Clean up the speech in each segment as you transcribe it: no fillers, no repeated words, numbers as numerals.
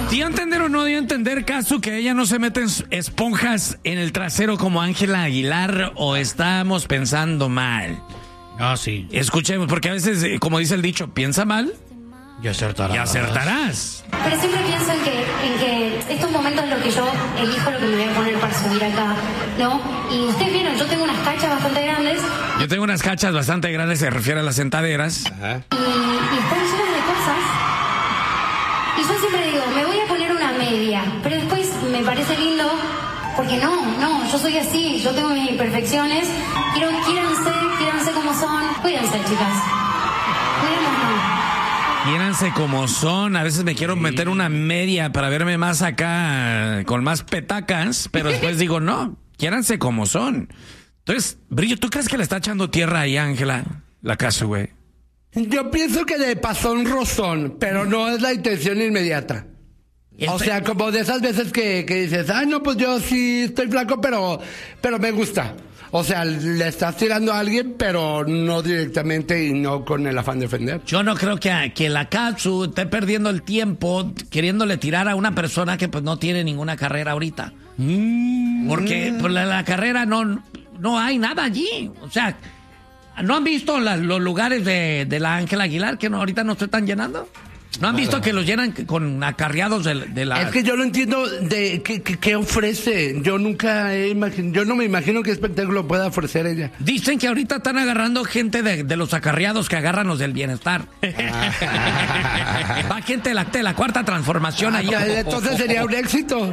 ¿Dio a entender o no dio a entender, Casu, que ella no se mete esponjas en el trasero como Ángela Aguilar, o estamos pensando mal? Ah, sí. Escuchemos, porque a veces, como dice el dicho, piensa mal y acertarás. y acertarás. Pero siempre pienso en que estos momentos en los que yo elijo lo que me voy a poner para subir acá, ¿no? Y ustedes vieron, yo tengo unas cachas bastante grandes. Yo tengo unas cachas bastante grandes, se refiere a las sentaderas. Ajá. Y están llenas de cosas. Y yo siempre digo, me voy a poner una media, pero después me parece lindo, porque no, yo soy así, yo tengo mis imperfecciones. Quiéranse como son. Cuídense, chicas. Cuídense. Quiéranse como son. A veces me quiero meter una media para verme más acá, con más petacas, pero después digo, no, quiéranse como son. Entonces, Brillo, ¿tú crees que le está echando tierra ahí a Ángela, la Casu, güey? Yo pienso que le pasó un rozón, pero no es la intención inmediata. O sea, como de esas veces que dices, ay, no, pues yo sí estoy flaco, pero me gusta. O sea, le estás tirando a alguien, pero no directamente y no con el afán de ofender. Yo no creo que la Casu esté perdiendo el tiempo queriéndole tirar a una persona que pues no tiene ninguna carrera ahorita. Porque pues, la carrera no hay nada allí. O sea, ¿no han visto los lugares de la Ángela Aguilar que ahorita no se están llenando? ¿No han visto que los llenan con acarreados de la...? Es que yo no entiendo de qué ofrece. Yo nunca yo no me imagino qué espectáculo pueda ofrecer ella. Dicen que ahorita están agarrando gente de los acarreados que agarran los del bienestar. Va gente de la cuarta transformación ahí. Entonces sería un éxito.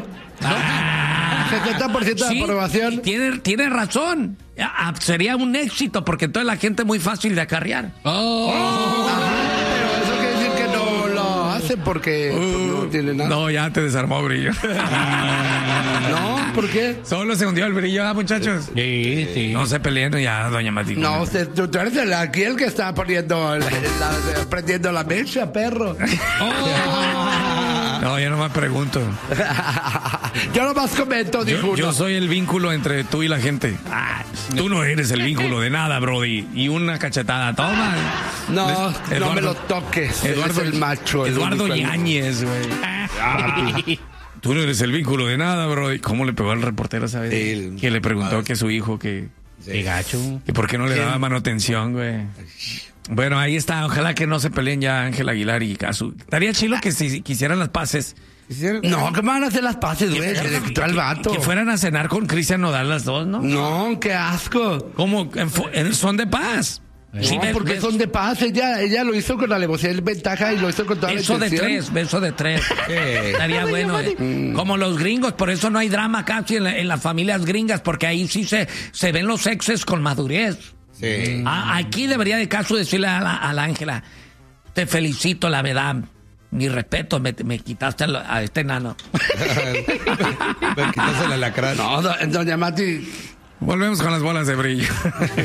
70% de aprobación. Tiene razón. Sería un éxito porque toda la gente es muy fácil de acarrear. Pero eso quiere decir que no lo hace porque no tiene nada. No, ya te desarmó, Brillo. No, ¿por qué? Solo se hundió el Brillo, muchachos. Sí. No se peleen ya, doña Mati. No, tú eres aquí el que está poniendo prendiendo la mecha, perro. No, yo nomás pregunto. Yo nomás comento, dijo Yo soy el vínculo entre tú y la gente. Tú no eres el vínculo de nada, Brody. Y una cachetada, toma. No, Eduardo, no me lo toques. Eduardo Eres el macho. Eduardo Yáñez, güey. Tú no eres el vínculo de nada, Brody. ¿Cómo le pegó al reportero, sabes? Que le preguntó que su hijo que... Qué gacho. ¿Y por qué no le daba manutención, güey? Bueno, ahí está. Ojalá que no se peleen ya Ángela Aguilar y Casu. Estaría chilo que si quisieran las paces. No, que van a hacer las paces, güey. Que le quitó al vato. Que fueran a cenar con Cristian Nodal las dos, ¿no? No, qué asco. ¿Cómo? Son de paz. No, porque son de paz. Ella lo hizo con la alevosía y ventaja y lo hizo con toda la intención. Beso de tres. Estaría bueno. Como los gringos, por eso no hay drama casi en las familias gringas, porque ahí sí se ven los exes con madurez. Sí. Aquí debería de Casu decirle a la Ángela, te felicito, la verdad. Mi respeto, me quitaste a este enano. Me quitaste el alacrán. No, doña Mati. Volvemos con las bolas de Brillo.